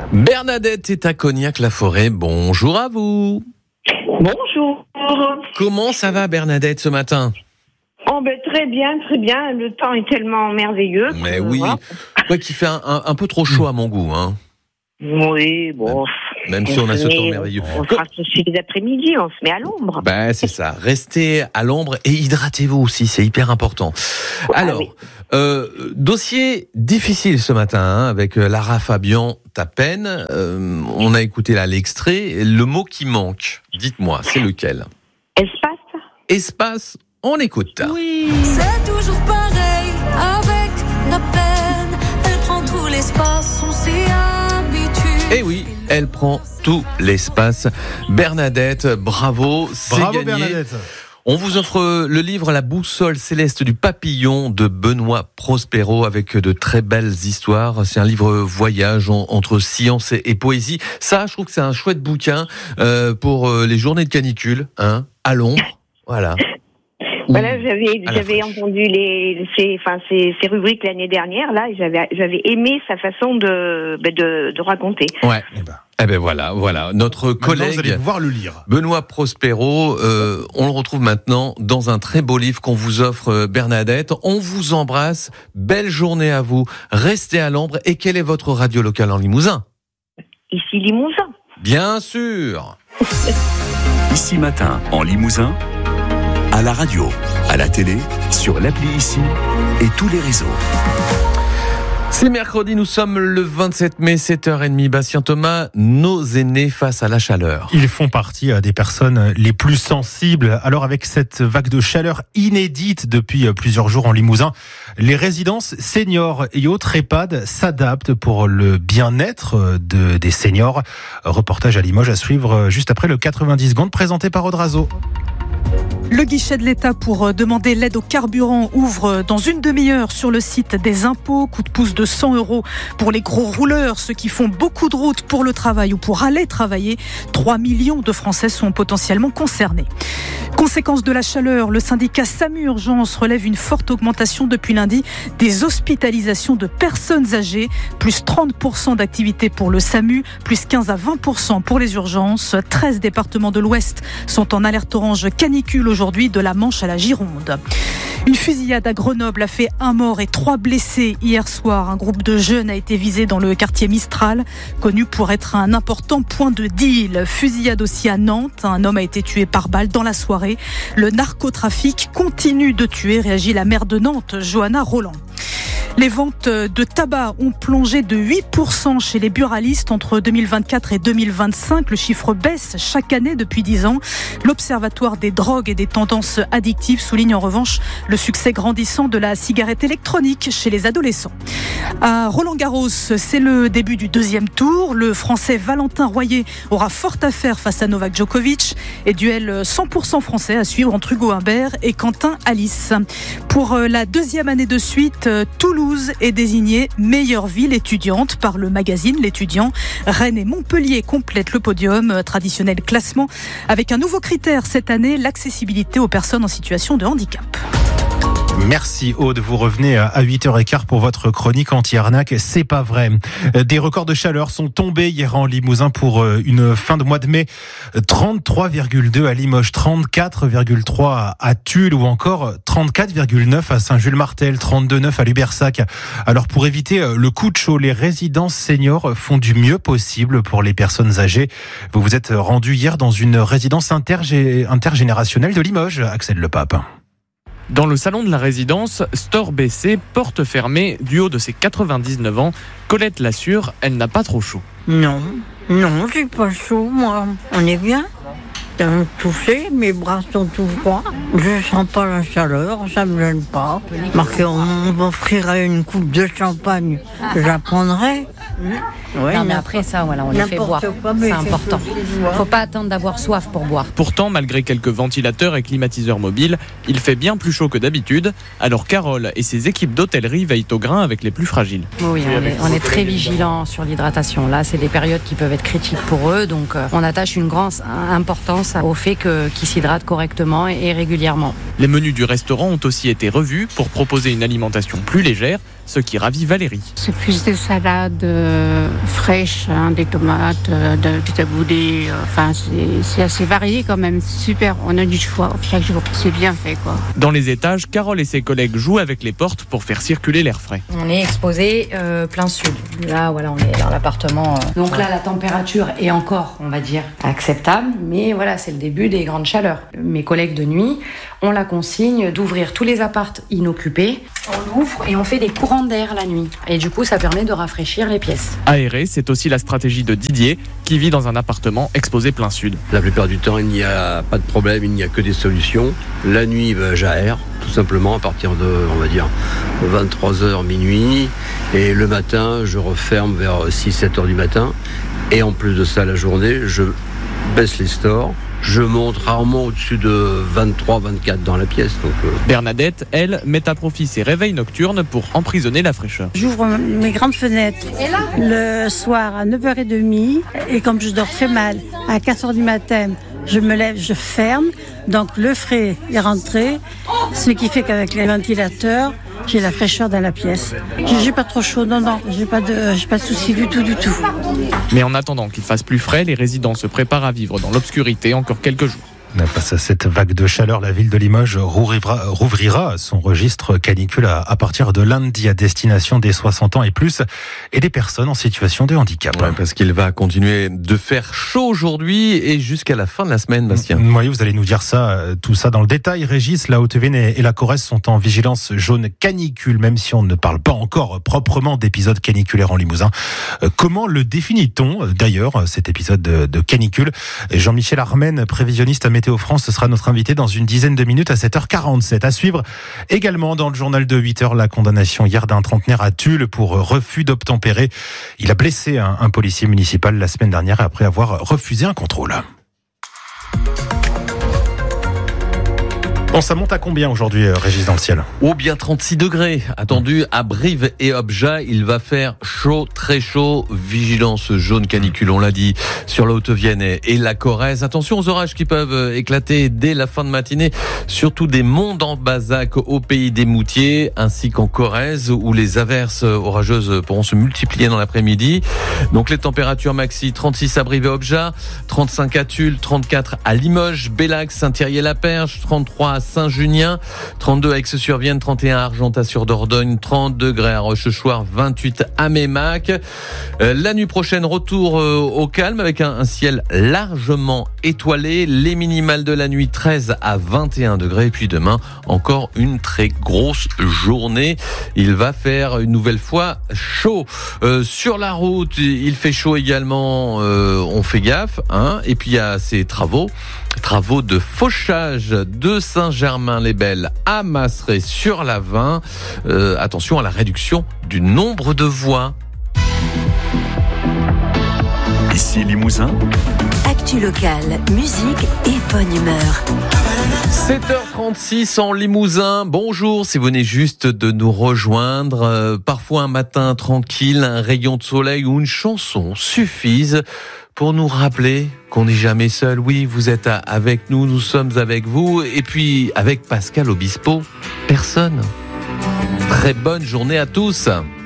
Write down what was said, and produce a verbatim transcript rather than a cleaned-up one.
Bernadette est à Cognac-la-Forêt. Bonjour à vous. Bonjour. Comment ça va, Bernadette, ce matin ? Oh ben très bien, très bien. Le temps est tellement merveilleux. Mais oui, ouais, qu'il fait un, un, un peu trop chaud à mon goût, hein. Oui, bon. Même, même si on a ce temps merveilleux. On fera ceci les après-midi, on se met à l'ombre. Ben, c'est ça. Restez à l'ombre et hydratez-vous aussi, c'est hyper important. Alors, ah, oui. euh, dossier difficile ce matin, hein, avec Lara Fabian Tapen. Euh, on a écouté là l'extrait. Le mot qui manque, dites-moi, c'est lequel ? Espace. Espace, on écoute. Oui. C'est toujours pareil, avec la peine, elle prend tout l'espace, on s'y habitue. Eh oui, elle prend tout l'espace. Bernadette, bravo, c'est bravo gagné. Bernadette. On vous offre le livre La boussole céleste du papillon de Benoît Prospero avec de très belles histoires. C'est un livre voyage entre science et, et poésie. Ça, je trouve que c'est un chouette bouquin euh, pour les journées de canicule, hein, à l'ombre. Voilà. Voilà, j'avais, j'avais entendu les, ces, enfin, ces, ces rubriques l'année dernière, là, et j'avais, j'avais aimé sa façon de, de, de raconter. Ouais. Eh ben, eh ben voilà, voilà. Notre collègue. Vous allez pouvoir le lire. Benoît Prospero, euh, on le retrouve maintenant dans un très beau livre qu'on vous offre, Bernadette. On vous embrasse. Belle journée à vous. Restez à l'ombre. Et quelle est votre radio locale en Limousin ? Ici Limousin. Bien sûr. Ici Matin, en Limousin. À la radio, à la télé, sur l'appli Ici et tous les réseaux. C'est mercredi, nous sommes le vingt-sept mai, sept heures trente. Bastien Thomas, nos aînés face à la chaleur. Ils font partie des personnes les plus sensibles. Alors avec cette vague de chaleur inédite depuis plusieurs jours en Limousin, les résidences seniors et autres EHPAD s'adaptent pour le bien-être de, des seniors. Reportage à Limoges à suivre juste après le quatre-vingt-dix secondes présenté par Audrazo. Le guichet de l'État pour demander l'aide au carburant ouvre dans une demi-heure sur le site des impôts. Coup de pouce de cent euros pour les gros rouleurs, ceux qui font beaucoup de routes pour le travail ou pour aller travailler. trois millions de Français sont potentiellement concernés. Conséquence de la chaleur, le syndicat SAMU Urgence relève une forte augmentation depuis lundi des hospitalisations de personnes âgées. Plus trente pour cent d'activité pour le SAMU, plus quinze à vingt pour cent pour les urgences. treize départements de l'Ouest sont en alerte orange canicule aujourd'hui, de la Manche à la Gironde. Une fusillade à Grenoble a fait un mort et trois blessés hier soir. Un groupe de jeunes a été visé dans le quartier Mistral, connu pour être un important point de deal. Fusillade aussi à Nantes. Un homme a été tué par balle dans la soirée. Le narcotrafic continue de tuer, réagit la maire de Nantes, Johanna Roland. Les ventes de tabac ont plongé de huit pour cent chez les buralistes entre deux mille vingt-quatre et deux mille vingt-cinq. Le chiffre baisse chaque année depuis dix ans. L'Observatoire des drogues et des tendances addictives souligne en revanche le succès grandissant de la cigarette électronique chez les adolescents. À Roland-Garros, c'est le début du deuxième tour. Le Français Valentin Royer aura fort à faire face à Novak Djokovic. Et duel cent pour cent français à suivre entre Hugo Humbert et Quentin Alice. Pour la deuxième année de suite, Toulouse est désignée meilleure ville étudiante par le magazine L'Étudiant. Rennes et Montpellier complètent le podium, traditionnel classement, avec un nouveau critère cette année, l'accessibilité aux personnes en situation de handicap. Merci Aude, vous revenez à huit heures quinze pour votre chronique anti-arnaque. C'est pas vrai. Des records de chaleur sont tombés hier en Limousin pour une fin de mois de mai. trente-trois virgule deux à Limoges, trente-quatre virgule trois à Tulle ou encore trente-quatre virgule neuf à Saint-Jules-Martel, trente-deux virgule neuf à Lubersac. Alors pour éviter le coup de chaud, les résidences seniors font du mieux possible pour les personnes âgées. Vous vous êtes rendu hier dans une résidence intergé- intergénérationnelle de Limoges, Axel Le Pape. Dans le salon de la résidence, store baissé, porte fermée, du haut de ses quatre-vingt-dix-neuf ans, Colette l'assure, elle n'a pas trop chaud. Non, non, j'ai pas chaud, moi. On est bien. T'as touché, mes bras sont tout froids. Je sens pas la chaleur, ça me gêne pas. Marqué, on m'offrirait une coupe de champagne, je la prendrais. Ouais, non mais après ça, voilà, on les fait boire, quoi, c'est important. Faut pas attendre d'avoir soif pour boire. Pourtant, malgré quelques ventilateurs et climatiseurs mobiles, il fait bien plus chaud que d'habitude. Alors Carole et ses équipes d'hôtellerie veillent au grain avec les plus fragiles. Oui, on est, on est très vigilants sur l'hydratation. Là, c'est des périodes qui peuvent être critiques pour eux, donc euh, on attache une grande importance au fait que, qu'ils s'hydratent correctement et régulièrement. Les menus du restaurant ont aussi été revus pour proposer une alimentation plus légère. ce qui ravit Valérie. C'est plus des salades euh, fraîches, hein, des tomates, euh, de, du taboulé. Euh, enfin, c'est, c'est assez varié quand même. C'est super. On a du choix chaque jour. C'est bien fait, quoi. Dans les étages, Carole et ses collègues jouent avec les portes pour faire circuler l'air frais. On est exposé euh, plein sud. Là, voilà, on est dans l'appartement. Euh. Donc là, la température est encore, on va dire, acceptable. Mais voilà, c'est le début des grandes chaleurs. Mes collègues de nuit ont la consigne d'ouvrir tous les appartes inoccupés. On l'ouvre et on fait des courants d'air la nuit. Et du coup, ça permet de rafraîchir les pièces. Aérer, c'est aussi la stratégie de Didier, qui vit dans un appartement exposé plein sud. La plupart du temps, il n'y a pas de problème, il n'y a que des solutions. La nuit, ben, j'aère, tout simplement, à partir de, on va dire, vingt-trois heures, minuit. Et le matin, je referme vers six sept heures du matin. Et en plus de ça, la journée, je baisse les stores. Je monte rarement au-dessus de vingt-trois vingt-quatre dans la pièce. Donc euh... Bernadette, elle, met à profit ses réveils nocturnes pour emprisonner la fraîcheur. J'ouvre mes grandes fenêtres le soir à neuf heures trente et comme je dors très mal, à quatre heures du matin, je me lève, je ferme. Donc le frais est rentré, ce qui fait qu'avec les ventilateurs, j'ai la fraîcheur dans la pièce. J'ai pas trop chaud, non, non, j'ai pas de, j'ai pas de soucis du tout, du tout. Mais en attendant qu'il fasse plus frais, les résidents se préparent à vivre dans l'obscurité encore quelques jours. Face à cette vague de chaleur, la ville de Limoges rouvrira, rouvrira son registre canicule à, à partir de lundi à destination des soixante ans et plus et des personnes en situation de handicap. Ouais, parce qu'il va continuer de faire chaud aujourd'hui et jusqu'à la fin de la semaine, Bastien. Oui, vous allez nous dire ça, tout ça dans le détail. Régis, la Haute-Vienne et la Corrèze sont en vigilance jaune canicule, même si on ne parle pas encore proprement d'épisode caniculaire en Limousin. Comment le définit-on d'ailleurs, cet épisode de, de canicule? Jean-Michel Armen, prévisionniste à Météo France, ce sera notre invité dans une dizaine de minutes à sept heures quarante-sept. À suivre également dans le journal de huit heures, la condamnation hier d'un trentenaire à Tulle pour refus d'obtempérer. Il a blessé un, un policier municipal la semaine dernière après avoir refusé un contrôle. Bon, ça monte à combien aujourd'hui, Régis, dans le ciel? Oh, bien trente-six degrés. Attendu à Brive et Objat. Il va faire chaud, très chaud. Vigilance jaune canicule, on l'a dit, sur la Haute-Vienne et la Corrèze. Attention aux orages qui peuvent éclater dès la fin de matinée, surtout des monts d'Ambazac au pays des Moutiers, ainsi qu'en Corrèze, où les averses orageuses pourront se multiplier dans l'après-midi. Donc les températures maxi, trente-six à Brive et Objat, trente-cinq à Tulle, trente-quatre à Limoges, Bellac, Saint-Thierry-la-Perche, trente-trois à Saint-Junien, trente-deux à Aix-sur-Vienne, trente et un à Argentat-sur-Dordogne, trente degrés à Rochechouart, vingt-huit à Mémac. Euh, la nuit prochaine, retour euh, au calme avec un, un ciel largement étoilé. Les minimales de la nuit, treize à vingt et un degrés. Et puis demain, encore une très grosse journée. Il va faire une nouvelle fois chaud. Euh, sur la route, il fait chaud également. Euh, on fait gaffe, hein. Et puis il y a ces travaux. Travaux de fauchage de Saint-Germain-les-Belles à Masseret sur la vingt. Euh, attention à la réduction du nombre de voies. Ici Limousin. Actu locale, musique et bonne humeur. sept heures trente-six en Limousin. Bonjour, si vous venez juste de nous rejoindre. Euh, parfois un matin tranquille, un rayon de soleil ou une chanson suffisent pour nous rappeler qu'on n'est jamais seul. Oui, vous êtes avec nous, nous sommes avec vous. Et puis, avec Pascal Obispo, personne. Très bonne journée à tous.